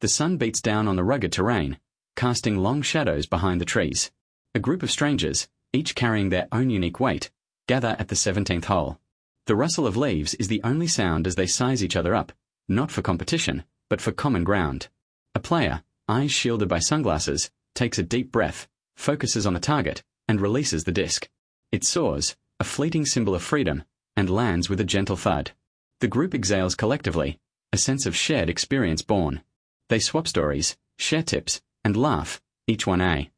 The sun beats down on the rugged terrain, casting long shadows behind the trees. A group of strangers, each carrying their own unique weight, gather at the 17th hole. The rustle of leaves is the only sound as they size each other up, not for competition, but for common ground. A player, eyes shielded by sunglasses, takes a deep breath, focuses on the target, and releases the disc. It soars, a fleeting symbol of freedom, and lands with a gentle thud. The group exhales collectively, a sense of shared experience born. They swap stories, share tips, and laugh, each one A.